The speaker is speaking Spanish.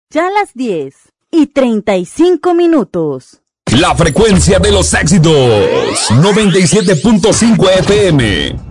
Ya las 10:35. La frecuencia de los éxitos. 97.5 FM.